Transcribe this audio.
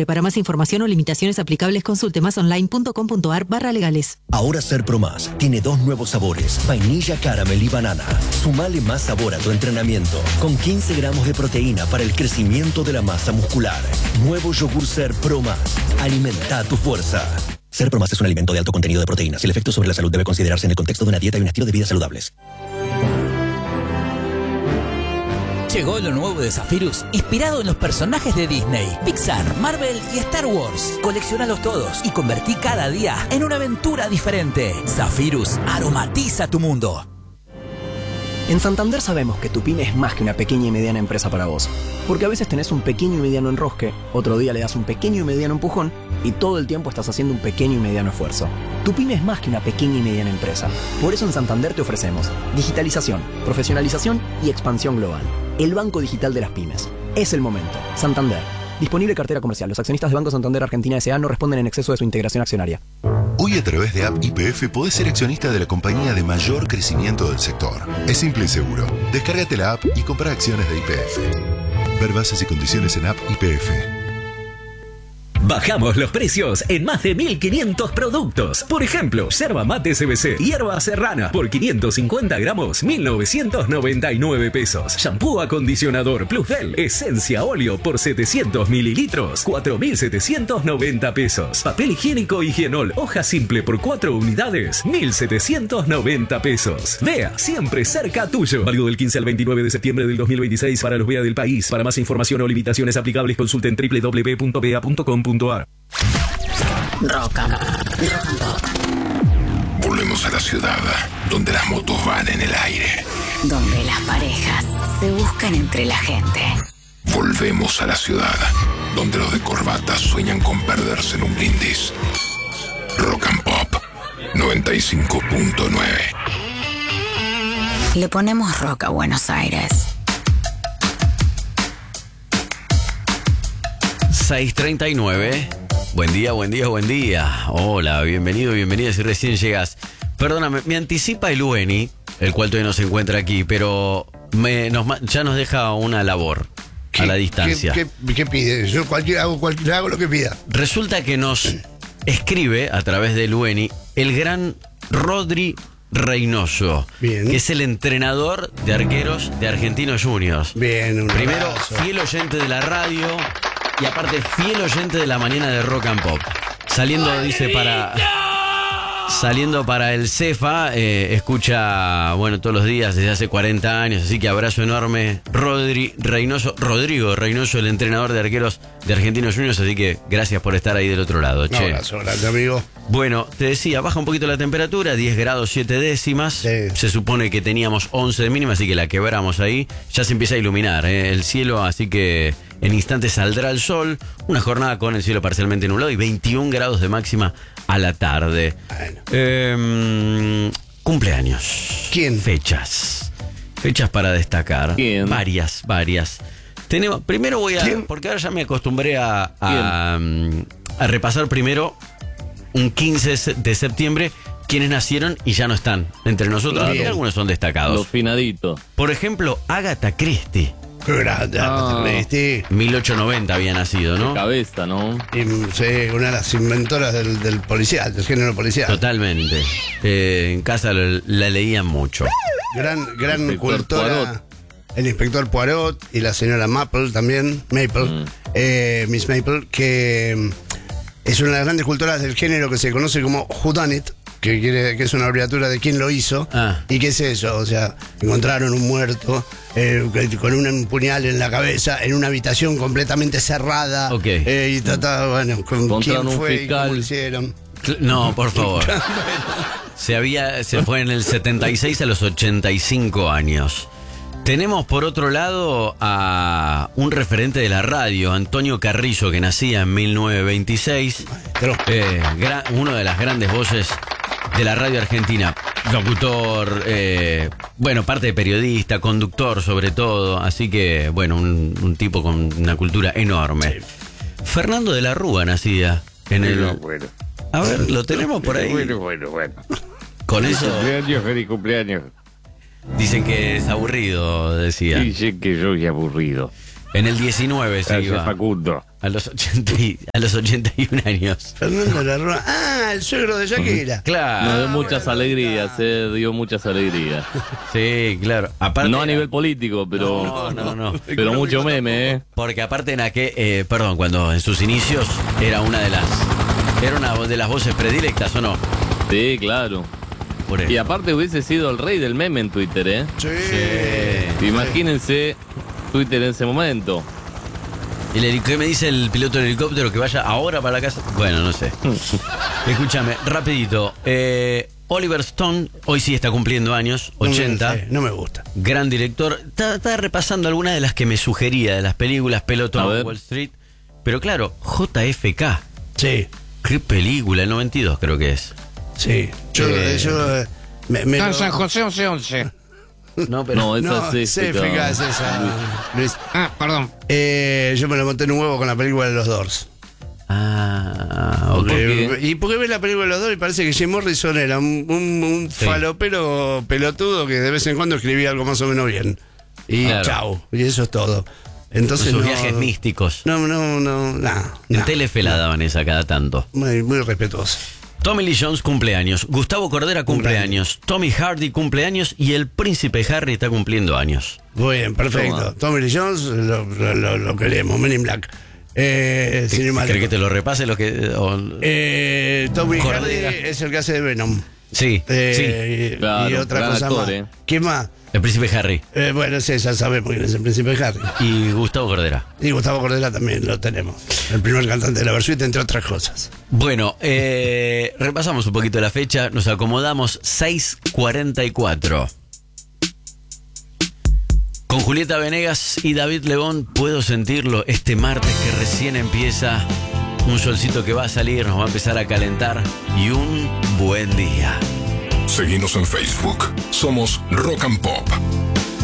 octubre. Para más información o limitaciones aplicables, consulte masonline.com.ar/legales. Ahora Ser Pro Más tiene 2 nuevos sabores, vainilla, caramel y banana. Sumale más sabor a tu entrenamiento, con 15 gramos de proteína para el crecimiento de la masa muscular. Nuevo yogur Ser Pro Más. Alimenta tu fuerza. Ser Pro Más es un alimento de alto contenido de proteínas y el efecto sobre la salud debe considerarse en el contexto de una dieta y un estilo de vida saludables. Llegó lo nuevo de Zephyrus, inspirado en los personajes de Disney, Pixar, Marvel y Star Wars. Coleccionalos todos y convertí cada día en una aventura diferente. Zephyrus aromatiza tu mundo. En Santander sabemos que tu pyme es más que una pequeña y mediana empresa para vos. Porque a veces tenés un pequeño y mediano enrosque, otro día le das un pequeño y mediano empujón y todo el tiempo estás haciendo un pequeño y mediano esfuerzo. Tu pyme es más que una pequeña y mediana empresa. Por eso en Santander te ofrecemos digitalización, profesionalización y expansión global. El banco digital de las pymes. Es el momento. Santander. Disponible cartera comercial. Los accionistas de Banco Santander Argentina S.A. no responden en exceso de su integración accionaria. Hoy a través de App YPF podés ser accionista de la compañía de mayor crecimiento del sector. Es simple y seguro. Descárgate la app y compra acciones de YPF. Ver bases y condiciones en App YPF. Bajamos los precios en más de 1.500 productos. Por ejemplo, yerba mate CBC, hierba serrana, por 550 gramos, 1.999 pesos. Shampoo acondicionador Plusbel, esencia óleo por 700 mililitros, 4.790 pesos. Papel higiénico Higienol, hoja simple por 4 unidades, 1.790 pesos. Vea, siempre cerca tuyo. Válido del 15 al 29 de septiembre del 2026 para los VEA del país. Para más información o limitaciones aplicables, consulten www.bea.com.ar. Rock and Pop. Volvemos a la ciudad, donde las motos van en el aire. Donde las parejas se buscan entre la gente. Volvemos a la ciudad, donde los de corbata sueñan con perderse en un brindis. Rock and Pop 95.9. Le ponemos rock a Buenos Aires. 6:39. Buen día, buen día, buen día. Hola, bienvenido, bienvenida si recién llegas. Perdóname, me anticipa el UENI, el cual todavía no se encuentra aquí, pero ya nos deja una labor a la distancia. ¿Qué pide? Yo hago lo que pida. Resulta que nos escribe a través del UENI el gran Rodri Reynoso, bien, que es el entrenador de arqueros de Argentinos Juniors. Bien, primero, fiel oyente de la radio y aparte fiel oyente de la mañana de Rock and Pop. Saliendo, dice, saliendo para el Cefa, escucha, todos los días desde hace 40 años, así que abrazo enorme. Rodrigo Reynoso, el entrenador de arqueros de Argentinos Juniors, así que gracias por estar ahí del otro lado. Un abrazo grande, amigo. Bueno, te decía, baja un poquito la temperatura, 10 grados 7 décimas. Sí. Se supone que teníamos 11 de mínima, así que la quebramos ahí. Ya se empieza a iluminar el cielo, así que en instantes saldrá el sol. Una jornada con el cielo parcialmente nublado y 21 grados de máxima a la tarde. Bueno. Cumpleaños. ¿Quién? Fechas para destacar. ¿Quién? Varias. Primero voy a... ¿Quién? Porque ahora ya me acostumbré a repasar primero un 15 de septiembre quienes nacieron y ya no están entre nosotros. Algunos son destacados. Los finaditos. Por ejemplo, Agatha Christie. Qué grande, Agatha Christie. 1890 había nacido, ¿no? De cabeza, ¿no? Sí, una de las inventoras del policial, del género policial. Totalmente. En casa la leían mucho. Gran cultora. El inspector Poirot y la señora Maple también. Miss Maple, que es una de las grandes cultoras del género que se conoce como whodunit, que es una abreviatura de quién lo hizo. ¿Y qué es eso? O sea, encontraron un muerto con un puñal en la cabeza en una habitación completamente cerrada. Y trataba, con quién fue y cómo lo hicieron. No, por favor. Se fue en el 76 a los 85 años. Tenemos por otro lado a un referente de la radio, Antonio Carrillo, que nacía en 1926. Una de las grandes voces de la radio argentina. Locutor, parte de periodista, conductor sobre todo. Así que, un tipo con una cultura enorme. Sí. Fernando de la Rúa nacía en A ver, ¿lo tenemos por ahí? Bueno. Con eso... Feliz cumpleaños. Dicen que es aburrido, decía. Dicen que soy aburrido. En el 19 se Calle iba. Facundo. A los 81 años. Fernando Larroa. Ah, el suegro de Shakira. Claro. Nos dio muchas alegrías, dio muchas alegrías. Sí, claro. Aparte, No a nivel político, pero. No. Pero mucho meme, ¿eh? Porque aparte cuando en sus inicios era una de las voces predilectas, ¿o no? Sí, claro. Por Y aparte hubiese sido el rey del meme en Twitter, ¿eh? Sí. Imagínense Twitter en ese momento. ¿Qué me dice el piloto del helicóptero? ¿Que vaya ahora para la casa? Bueno, no sé. Escúchame, rapidito. Oliver Stone, hoy sí está cumpliendo años, 80. No me gusta. Gran director. Estaba repasando algunas de las que me sugería, de las películas, Pelotón, Wall Street. Pero claro, JFK. Sí. ¿Qué película? El 92 creo que es. Sí. Yo San José 1111. No, pero No, esa no, es CFK es esa, Luis. Perdón. Yo me lo monté en un huevo con la película de los Doors. Ok. Y porque ves la película de los Doors y parece que Jim Morrison era un Sí. falopero pelotudo que de vez en cuando escribía algo más o menos bien. Y Claro. chau. Y eso es todo. Entonces Sus viajes místicos. No. En Telefe la daban esa cada tanto. Muy respetuoso. Tommy Lee Jones cumpleaños, Gustavo Cordera cumpleaños, Tommy Hardy cumpleaños y el príncipe Harry está cumpliendo años. Muy bien, perfecto. Toma. Tommy Lee Jones lo queremos. Men in Black. Cinemático. ¿Querés que te lo repase lo que...? Tommy Cordera. Hardy es el que hace de Venom. Sí, sí. Y Claro, otra gran cosa actor, más. ¿Quién más? El príncipe Harry Bueno, sí, ya sabemos quién es el príncipe Harry. y Gustavo Cordera. Y Gustavo Cordera también lo tenemos. El primer cantante de la Versuit, entre otras cosas. Bueno, repasamos un poquito la fecha, nos acomodamos 6:44. Con Julieta Venegas y David Lebón, puedo sentirlo este martes que recién empieza. Un solcito que va a salir, nos va a empezar a calentar y un buen día. Seguinos en Facebook. Somos Rock and Pop.